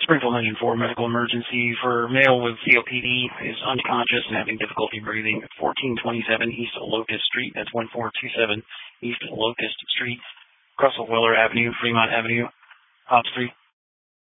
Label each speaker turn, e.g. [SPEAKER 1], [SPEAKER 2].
[SPEAKER 1] Springfield 104 medical emergency for male with COPD is unconscious and having difficulty breathing. 1427 East Locust Street. That's 1427 East Locust Street. Russell Weller Avenue, Fremont Avenue, Hop Street.